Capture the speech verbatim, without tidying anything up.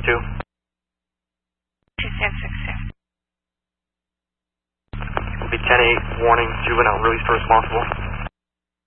two. two six six two. Will be ten eight, warning, juvenile released for responsible.